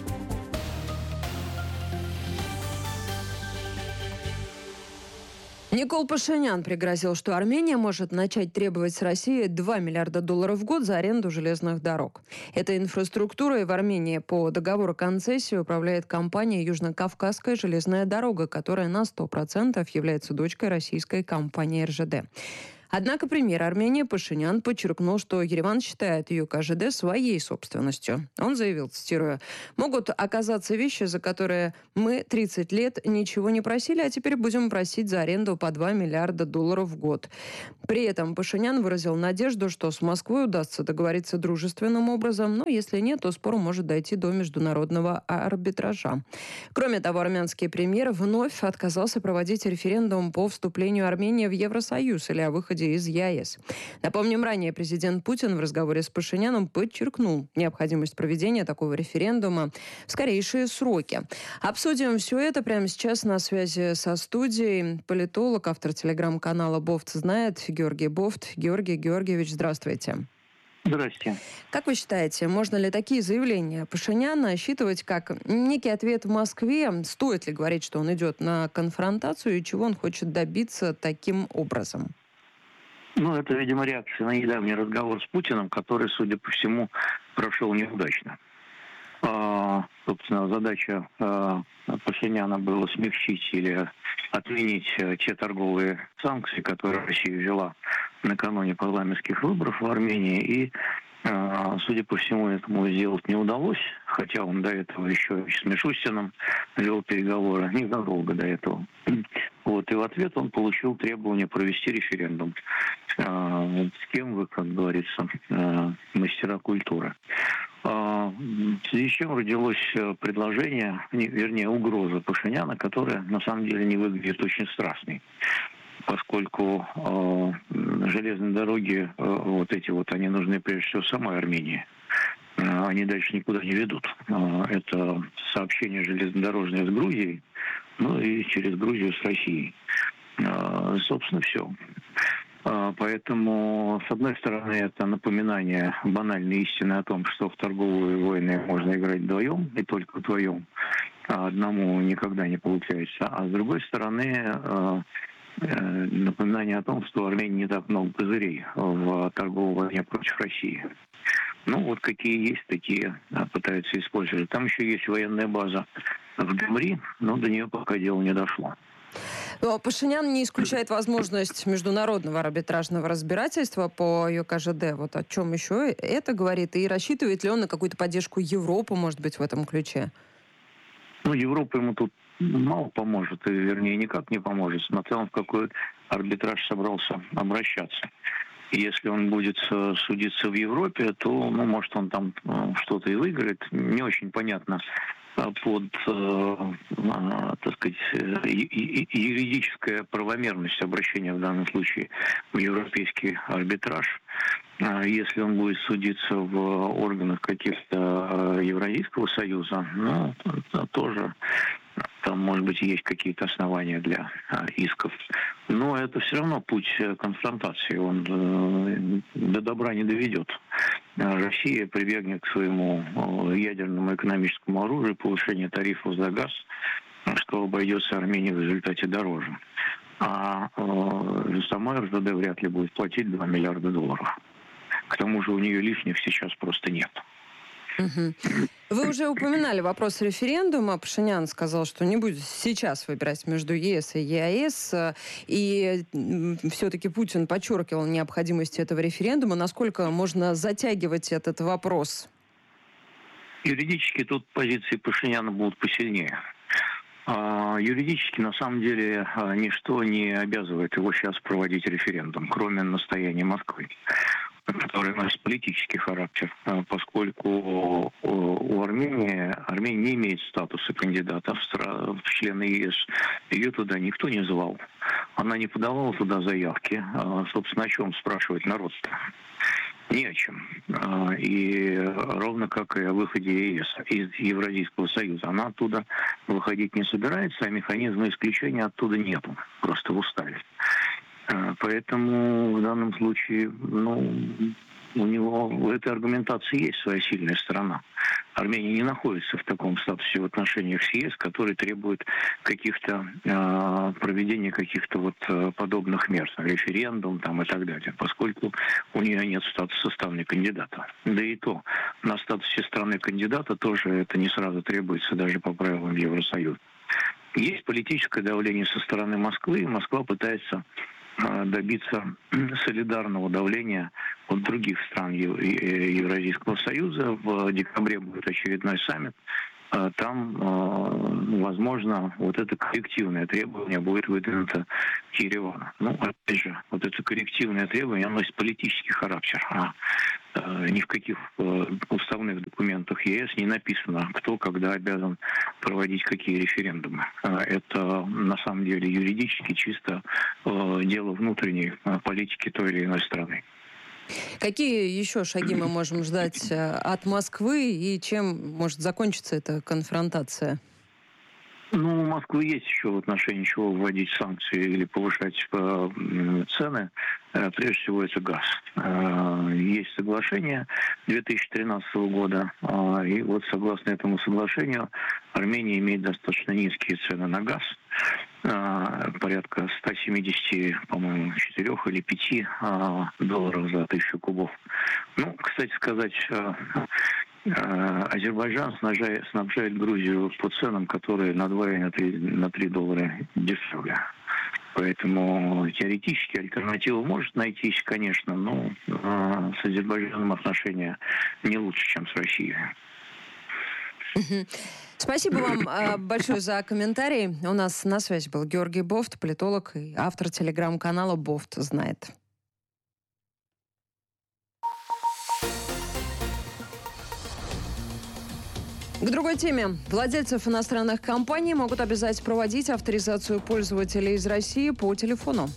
Никол Пашинян пригрозил, что Армения может начать требовать с России два миллиарда долларов в год за аренду железных дорог. Этой инфраструктурой в Армении по договору концессии управляет компания «Южно-Кавказская железная дорога», которая на сто процентов является дочкой российской компании эр жэ дэ. Однако премьер Армении Пашинян подчеркнул, что Ереван считает ю ка жэ дэ своей собственностью. Он заявил, цитирую, «Могут оказаться вещи, за которые мы тридцать лет ничего не просили, а теперь будем просить за аренду по два миллиарда долларов в год». При этом Пашинян выразил надежду, что с Москвой удастся договориться дружественным образом, но если нет, то спор может дойти до международного арбитража. Кроме того, армянский премьер вновь отказался проводить референдум по вступлению Армении в Евросоюз или о выходе из е а эс. Напомним, ранее президент Путин в разговоре с Пашиняном подчеркнул необходимость проведения такого референдума в скорейшие сроки. Обсудим все это прямо сейчас на связи со студией. Политолог, автор телеграм-канала «Бофт знает» Георгий Бофт. Георгий Георгиевич, здравствуйте. Здравствуйте. Как вы считаете, можно ли такие заявления Пашиняна считывать как некий ответ в Москве? Стоит ли говорить, что он идет на конфронтацию и чего он хочет добиться таким образом? Ну, это, видимо, реакция на недавний разговор с Путиным, который, судя по всему, прошел неудачно. А, собственно, задача а, Пашиняна была смягчить или отменить а, те торговые санкции, которые Россия ввела накануне парламентских выборов в Армении. И, а, судя по всему, этому сделать не удалось, хотя он до этого еще с Мишустиным вел переговоры, незадолго до этого. Вот, и в ответ он получил требование провести референдум. А, с кем вы, как говорится, а, мастера культуры. А, в связи с чем родилось предложение, не, вернее, угроза Пашиняна, которая на самом деле не выглядит очень страстной. Поскольку э, железные дороги, э, вот эти вот, они нужны прежде всего самой Армении. Э, они дальше никуда не ведут. Э, это сообщение железнодорожное с Грузией, ну и через Грузию с Россией. Э, собственно, все. Э, поэтому, с одной стороны, это напоминание банальной истины о том, что в торговые войны можно играть вдвоем, и только вдвоем, а одному никогда не получается. А с другой стороны, э, напоминание о том, что у Армении не так много козырей в торговой войне против России. Ну, вот какие есть, такие пытаются использовать. Там еще есть военная база в Гюмри, но до нее пока дело не дошло. Но Пашинян не исключает возможность международного арбитражного разбирательства по ю ка жэ дэ. Вот о чем еще это говорит? И рассчитывает ли он на какую-то поддержку Европы, может быть, в этом ключе? Ну, Европа ему тут мало поможет, и, вернее, никак не поможет. Смотря он в какой арбитраж собрался обращаться. И если он будет судиться в Европе, то, ну, может, он там что-то и выиграет. Не очень понятно под, так сказать, юридическая правомерность обращения в данном случае в европейский арбитраж. Если он будет судиться в органах каких-то Евразийского союза, ну, это тоже там, может быть, есть какие-то основания для а, исков. Но это все равно путь конфронтации. Он э, до добра не доведет. Россия прибегнет к своему э, ядерному экономическому оружию, повышение тарифов за газ, что обойдется Армении в результате дороже. А э, сама эр жэ дэ вряд ли будет платить два миллиарда долларов. К тому же у нее лишних сейчас просто нет. Угу. Вы уже упоминали вопрос референдума. Пашинян сказал, что не будет сейчас выбирать между е эс и е а эс. И все-таки Путин подчеркивал необходимость этого референдума. Насколько можно затягивать этот вопрос? Юридически тут позиции Пашиняна будут посильнее. А юридически, на самом деле, ничто не обязывает его сейчас проводить референдум, кроме настояния Москвы, который носит политический характер, поскольку у Армении, Армения не имеет статуса кандидата в члены е эс. Ее туда никто не звал. Она не подавала туда заявки. Собственно, о чем спрашивать народ-то? Ни о чем. И ровно как и о выходе ЕС из Евразийского союза. Она оттуда выходить не собирается, а механизма исключения оттуда нету. Просто в уставе. Поэтому в данном случае, ну, у него в этой аргументации есть своя сильная сторона. Армения не находится в таком статусе в отношениях с ЕС, который требует каких-то э, проведения каких-то вот э, подобных мер, референдум там и так далее, поскольку у нее нет статуса страны-кандидата. Да и то, на статусе страны-кандидата тоже это не сразу требуется даже по правилам Евросоюза. Есть политическое давление со стороны Москвы, и Москва пытается добиться солидарного давления от других стран Евразийского союза. В декабре будет очередной саммит. Там, возможно, вот это коллективное требование будет выдвинуто Еревану. Ну, опять же, вот это коллективное требование носит политический характер. А ни в каких уставных документах ЕС не написано, кто когда обязан проводить какие референдумы. Это на самом деле юридически чисто дело внутренней политики той или иной страны. Какие еще шаги мы можем ждать от Москвы и чем может закончиться эта конфронтация? Ну, у Москвы есть еще в отношении чего вводить санкции или повышать э, цены. Э, прежде всего, это газ. Э, есть соглашение две тысячи тринадцатого года, э, и вот согласно этому соглашению Армения имеет достаточно низкие цены на газ. Э, порядка сто семьдесят, по-моему, четыре или пять э, долларов за тысячу кубов. Ну, кстати сказать... Э, Азербайджан снабжает, снабжает Грузию по ценам, которые на два и на три, на три доллара дешевле. Поэтому теоретически альтернатива может найтись, конечно, но э, с Азербайджаном отношения не лучше, чем с Россией. Спасибо вам большое за комментарий. У нас на связи был Георгий Бофт, политолог и автор телеграм-канала «Бофт знает». К другой теме. Владельцев иностранных компаний могут обязать проводить авторизацию пользователей из России по телефону.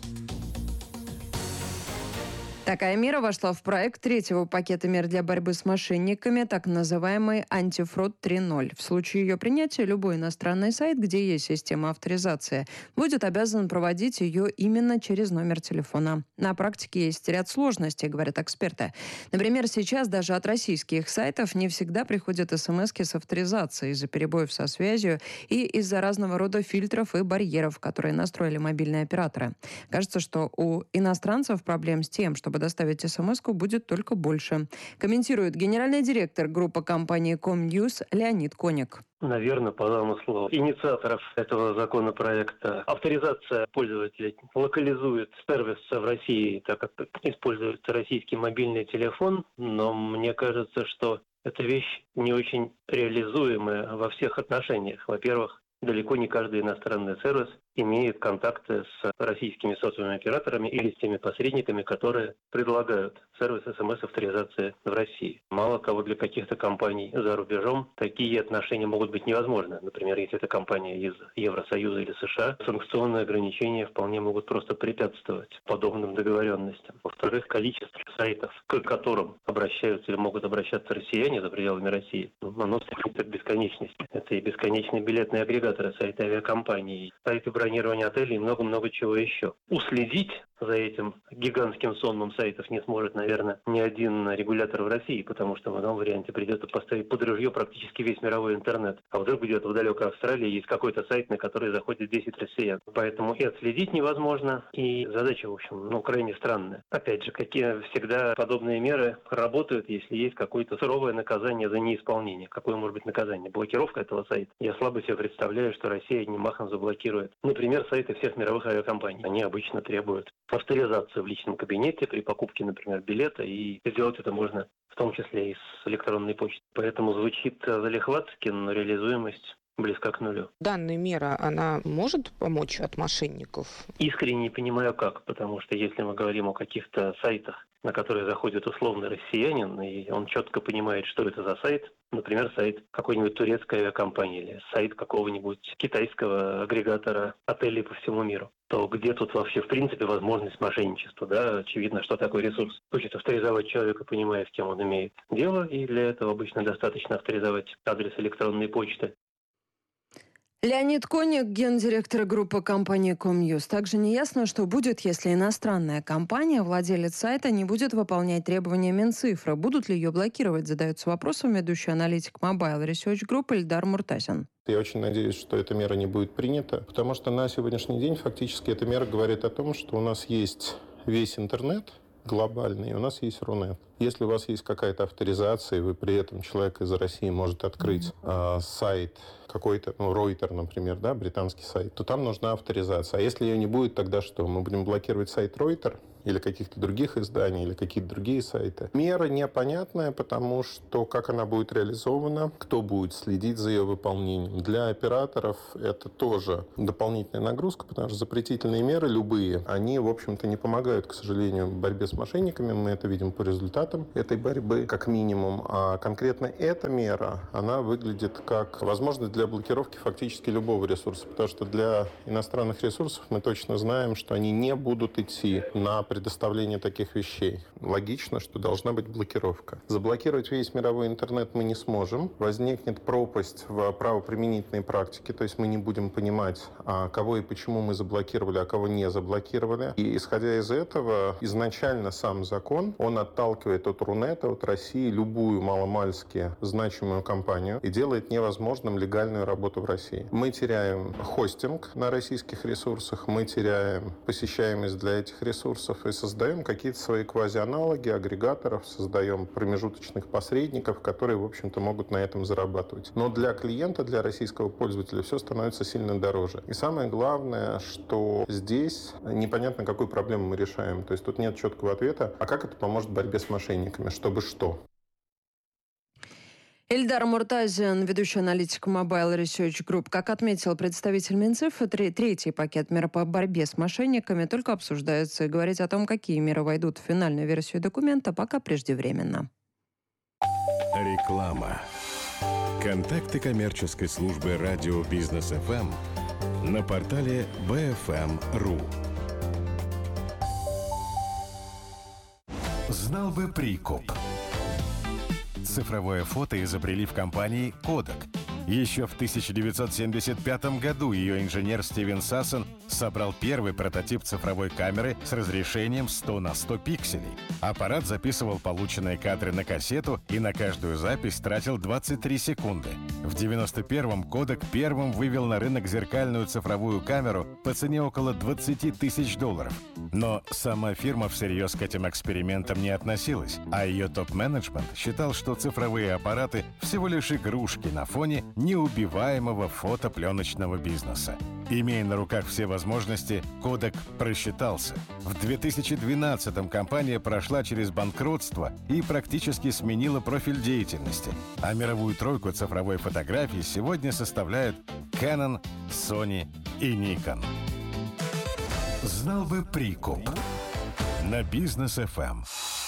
Такая мера вошла в проект третьего пакета мер для борьбы с мошенниками, так называемый антифрод три ноль. В случае ее принятия любой иностранный сайт, где есть система авторизации, будет обязан проводить ее именно через номер телефона. На практике есть ряд сложностей, говорят эксперты. Например, сейчас даже от российских сайтов не всегда приходят смс-ки с авторизацией из-за перебоев со связью и из-за разного рода фильтров и барьеров, которые настроили мобильные операторы. Кажется, что у иностранцев проблем с тем, чтобы доставить смс-ку, будет только больше. Комментирует генеральный директор группы компании Комньюз Леонид Коник. Наверное, по замыслу инициаторов этого законопроекта авторизация пользователей локализует сервис в России, так как используется российский мобильный телефон, но мне кажется, что эта вещь не очень реализуемая во всех отношениях. Во-первых, далеко не каждый иностранный сервис имеет контакты с российскими сотовыми операторами или с теми посредниками, которые предлагают сервис СМС-авторизации в России. Мало кого для каких-то компаний за рубежом такие отношения могут быть невозможны. Например, если это компания из Евросоюза или США, санкционные ограничения вполне могут просто препятствовать подобным договоренностям. Во-вторых, количество сайтов, к которым обращаются или могут обращаться россияне за пределами России, оно стремится к бесконечности. Это и бесконечные билетные агрегаторы, сайты авиакомпаний, сайты бронирования отелей и много-много чего еще. Уследить за этим гигантским сонмом сайтов не сможет, наверное, ни один регулятор в России, потому что в одном варианте придется поставить под ружье практически весь мировой интернет. А вдруг где-то в далекой Австралии есть какой-то сайт, на который заходит десять россиян. Поэтому и отследить невозможно, и задача, в общем, ну, крайне странная. Опять же, какие всегда подобные меры работают, если есть какое-то суровое наказание за неисполнение. Какое может быть наказание? Блокировка этого сайта? Я слабо себе представляю, что Россия одним махом заблокирует. Например, сайты всех мировых авиакомпаний. Они обычно требуют авторизацию в личном кабинете при покупке, например, билета, и сделать это можно в том числе и с электронной почты. Поэтому звучит залихватски, но реализуемость близка к нулю. Данная мера, она может помочь от мошенников? Искренне не понимаю как, потому что если мы говорим о каких-то сайтах, на который заходит условный россиянин, и он четко понимает, что это за сайт. Например, сайт какой-нибудь турецкой авиакомпании или сайт какого-нибудь китайского агрегатора отелей по всему миру. То где тут вообще, в принципе, возможность мошенничества? Да? Очевидно, что такой ресурс хочет авторизовать человека, понимая, с кем он имеет дело, и для этого обычно достаточно авторизовать адрес электронной почты. Леонид Коник, гендиректор группы компании Комьюз. Также неясно, что будет, если иностранная компания, владелец сайта, не будет выполнять требования Минцифры. Будут ли ее блокировать, задается вопросом ведущий аналитик Mobile Research Group Ильдар Муртазин. Я очень надеюсь, что эта мера не будет принята, потому что на сегодняшний день фактически эта мера говорит о том, что у нас есть весь интернет глобальный, и у нас есть Рунет. Если у вас есть какая-то авторизация, и вы при этом человек из России может открыть э, сайт какой-то, ну, Reuters, например, да, британский сайт, то там нужна авторизация. А если ее не будет, тогда что? Мы будем блокировать сайт Reuters или каких-то других изданий, или какие-то другие сайты? Мера непонятная, потому что как она будет реализована, кто будет следить за ее выполнением. Для операторов это тоже дополнительная нагрузка, потому что запретительные меры, любые, они, в общем-то, не помогают, к сожалению, в борьбе с мошенниками. Мы это видим по результатам этой борьбы, как минимум. А конкретно эта мера, она выглядит как возможность для блокировки фактически любого ресурса, потому что для иностранных ресурсов мы точно знаем, что они не будут идти на предоставление таких вещей. Логично, что должна быть блокировка. Заблокировать весь мировой интернет мы не сможем. Возникнет пропасть в правоприменительной практике, то есть мы не будем понимать, а кого и почему мы заблокировали, а кого не заблокировали. И исходя из этого, изначально сам закон, он отталкивает от Рунета, от России любую маломальски значимую компанию и делает невозможным легальную работу в России. Мы теряем хостинг на российских ресурсах, мы теряем посещаемость для этих ресурсов и создаем какие-то свои квазианалоги, агрегаторов, создаем промежуточных посредников, которые, в общем-то, могут на этом зарабатывать. Но для клиента, для российского пользователя все становится сильно дороже. И самое главное, что здесь непонятно, какую проблему мы решаем. То есть тут нет четкого ответа, а как это поможет в борьбе с мошенниками, чтобы что? Ильдар Муртазин, ведущий аналитик Mobile Research Group. Как отметил представитель Минцифры, третий пакет мер по борьбе с мошенниками только обсуждается. И говорить о том, какие меры войдут в финальную версию документа, пока преждевременно. Реклама. Контакты коммерческой службы радио Бизнес эф эм на портале би эф эм точка ру. Знал бы прикуп. Цифровое фото изобрели в компании Kodak. Еще в тысяча девятьсот семьдесят пятом году ее инженер Стивен Сассон собрал первый прототип цифровой камеры с разрешением сто на сто пикселей. Аппарат записывал полученные кадры на кассету и на каждую запись тратил двадцать три секунды. В девяносто первом Kodak первым вывел на рынок зеркальную цифровую камеру по цене около двадцать тысяч долларов. Но сама фирма всерьез к этим экспериментам не относилась, а ее топ-менеджмент считал, что цифровые аппараты всего лишь игрушки на фоне неубиваемого фотопленочного бизнеса. Имея на руках все возможности, Kodak просчитался. В две тысячи двенадцатом компания прошла через банкротство и практически сменила профиль деятельности. А мировую тройку цифровой фотографии сегодня составляют Canon, Sony и Nikon. Знал бы прикуп. На Бизнес эф эм.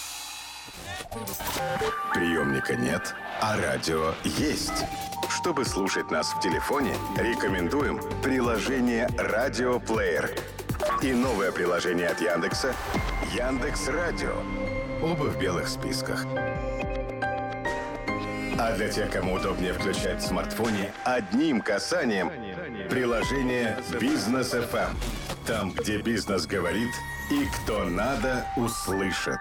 Приемника нет, а радио есть. Чтобы слушать нас в телефоне, рекомендуем приложение «Радиоплеер» и новое приложение от Яндекса «Яндекс.Радио». Оба в белых списках. А для тех, кому удобнее включать в смартфоне, одним касанием приложение «Бизнес эф эм». Там, где бизнес говорит и кто надо, услышит.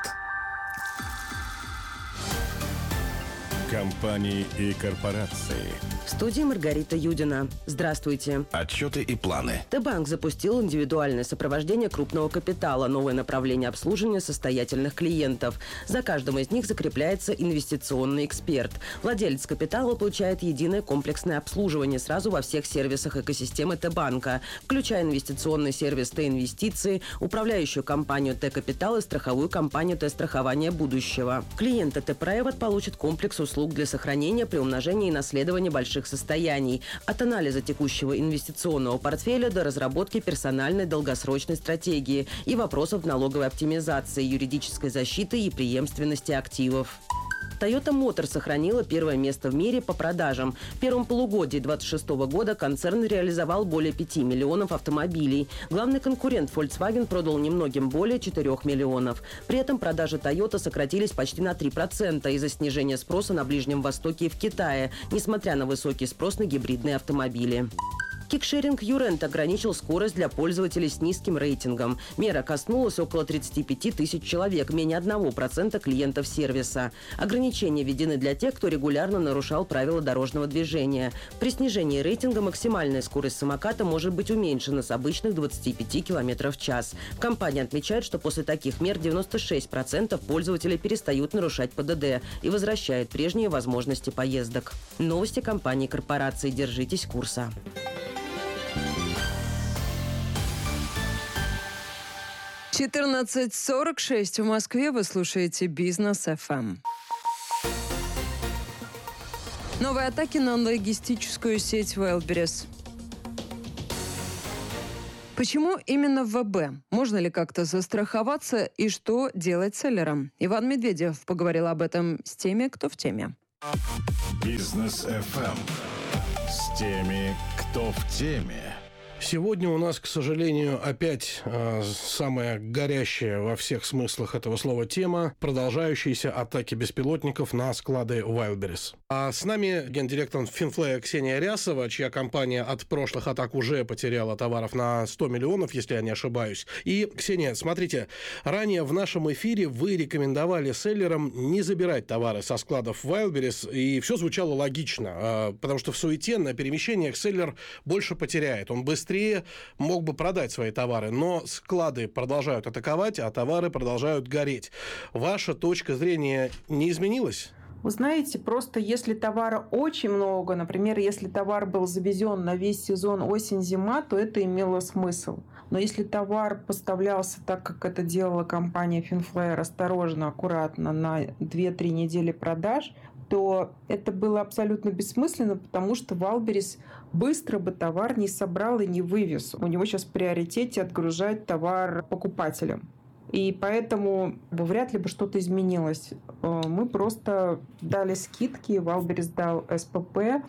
Компании и корпорации. В студии Маргарита Юдина. Здравствуйте. Отчеты и планы. Т-банк запустил индивидуальное сопровождение крупного капитала, новое направление обслуживания состоятельных клиентов. За каждым из них закрепляется инвестиционный эксперт. Владелец капитала получает единое комплексное обслуживание сразу во всех сервисах экосистемы Т-банка, включая инвестиционный сервис Т-инвестиции, управляющую компанию Т-капитал и страховую компанию Т-страхование будущего. Клиенты Т-Private получат комплекс услуг услуг для сохранения, приумножения и наследования больших состояний. От анализа текущего инвестиционного портфеля до разработки персональной долгосрочной стратегии и вопросов налоговой оптимизации, юридической защиты и преемственности активов. Toyota Motor сохранила первое место в мире по продажам. В первом полугодии две тысячи двадцать шестого года концерн реализовал более пяти миллионов автомобилей. Главный конкурент Volkswagen продал немногим более четырёх миллионов. При этом продажи Toyota сократились почти на три процента из-за снижения спроса на Ближнем Востоке и в Китае, несмотря на высокий спрос на гибридные автомобили. Кикшеринг Юрент ограничил скорость для пользователей с низким рейтингом. Мера коснулась около тридцати пяти тысяч человек, менее одного процента клиентов сервиса. Ограничения введены для тех, кто регулярно нарушал правила дорожного движения. При снижении рейтинга максимальная скорость самоката может быть уменьшена с обычных двадцати пяти километров в час. Компания отмечает, что после таких мер девяносто шесть процентов пользователей перестают нарушать ПДД и возвращают прежние возможности поездок. Новости компании корпорации. Держитесь курса. четырнадцать сорок шесть в Москве. Вы слушаете Бизнес эф эм. Новые атаки на логистическую сеть Wildberries. Почему именно вэ бэ? Можно ли как-то застраховаться и что делать селлерам? Иван Медведев поговорил об этом с теми, кто в теме. Бизнес эф эм. С теми, кто в теме. Сегодня у нас, к сожалению, опять э, самая горящая во всех смыслах этого слова тема – продолжающиеся атаки беспилотников на склады Wildberries. А с нами гендиректор Финфлея Ксения Рясова, чья компания от прошлых атак уже потеряла товаров на сто миллионов, если я не ошибаюсь. И, Ксения, смотрите, ранее в нашем эфире вы рекомендовали селлерам не забирать товары со складов Wildberries, и все звучало логично, э, потому что в суете на перемещениях селлер больше потеряет, он быстрее быстрее мог бы продать свои товары, но склады продолжают атаковать, а товары продолжают гореть. Ваша точка зрения не изменилась? Вы знаете, просто если товара очень много, например, если товар был завезен на весь сезон осень-зима, то это имело смысл. Но если товар поставлялся так, как это делала компания Finflyer, осторожно, аккуратно, на две-три недели продаж, то это было абсолютно бессмысленно, потому что Wildberries быстро бы товар не собрал и не вывез. У него сейчас в приоритете отгружать товар покупателям. И поэтому вряд ли бы что-то изменилось. Мы просто дали скидки, Wildberries дал эс пэ пэ,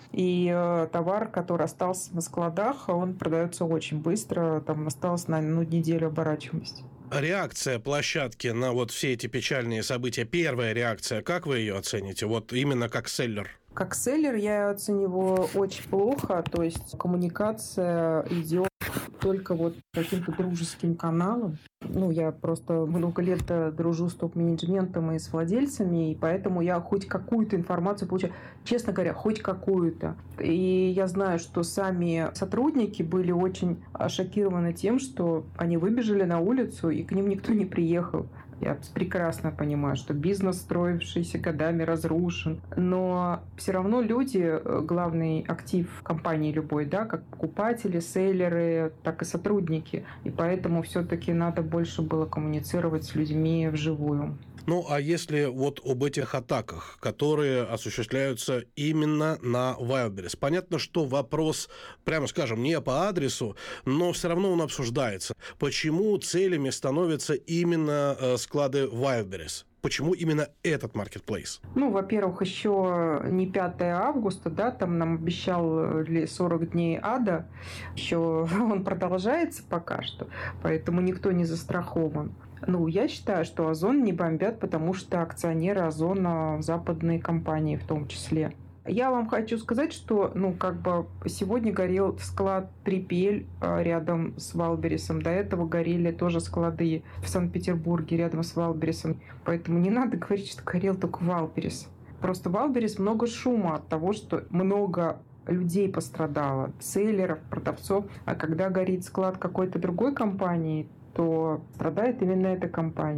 и товар, который остался на складах, он продается очень быстро, там осталось на ну, неделю оборачиваемости. Реакция площадки на вот все эти печальные события, первая реакция, как вы ее оцените? Вот именно как селлер. Как селлер я оцениваю очень плохо, то есть коммуникация идет только вот каким-то дружеским каналом. Ну, я просто много лет дружу с топ-менеджментом и с владельцами, и поэтому я хоть какую-то информацию получаю. Честно говоря, хоть какую-то. И я знаю, что сами сотрудники были очень шокированы тем, что они выбежали на улицу, и к ним никто не приехал. Я прекрасно понимаю, что бизнес, строившийся годами, разрушен. Но все равно люди, главный актив компании любой, да, как покупатели, селлеры, так и сотрудники. И поэтому все-таки надо больше было коммуницировать с людьми вживую. Ну, а если вот об этих атаках, которые осуществляются именно на Wildberries? Понятно, что вопрос, прямо скажем, не по адресу, но все равно он обсуждается. Почему целями становятся именно э, склады Wildberries? Почему именно этот маркетплейс? Ну, во-первых, еще не пятое августа, да, там нам обещал сорок дней ада, еще он продолжается пока что, поэтому никто не застрахован. Ну, я считаю, что Озон не бомбят, потому что акционеры Озона западные компании в том числе. Я вам хочу сказать, что, ну, как бы сегодня горел склад три пи эль рядом с Wildberries. До этого горели тоже склады в Санкт-Петербурге рядом с Wildberries. Поэтому не надо говорить, что горел только Wildberries. Просто Wildberries много шума от того, что много людей пострадало, селлеров, продавцов. А когда горит склад какой-то другой компании, то страдает именно эта компания.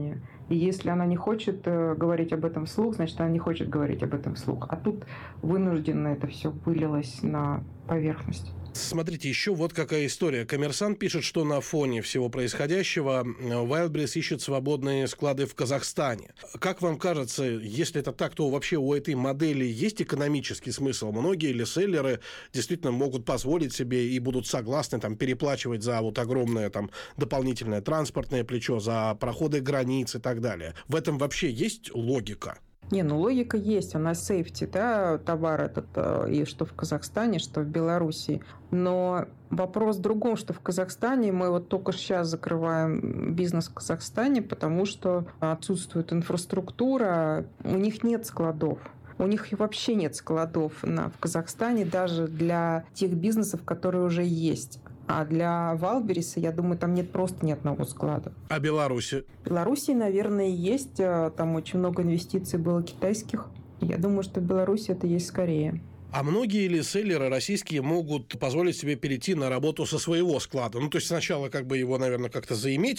И если она не хочет э, говорить об этом вслух, значит, она не хочет говорить об этом вслух. А тут вынужденно это все вылилось на поверхность. Смотрите, еще вот какая история. «Коммерсант» пишет, что на фоне всего происходящего Wildberries ищет свободные склады в Казахстане. Как вам кажется, если это так, то вообще у этой модели есть экономический смысл? Многие ли селлеры действительно могут позволить себе и будут согласны там, переплачивать за вот огромное там, дополнительное транспортное плечо, за проходы границ и так далее? В этом вообще есть логика? Не, ну логика есть, она сейфти, да, товар этот, и что в Казахстане, что в Белоруссии. Но вопрос в другом, что в Казахстане мы вот только сейчас закрываем бизнес в Казахстане, потому что отсутствует инфраструктура, у них нет складов. У них вообще нет складов на, в Казахстане даже для тех бизнесов, которые уже есть. А для Wildberries, я думаю, там нет просто ни одного склада. А Беларуси? В Беларуси, наверное, есть. Там очень много инвестиций было китайских. Я думаю, что в Беларуси это есть скорее. А многие ли селлеры российские могут позволить себе перейти на работу со своего склада? Ну, то есть сначала как бы его, наверное, как-то заиметь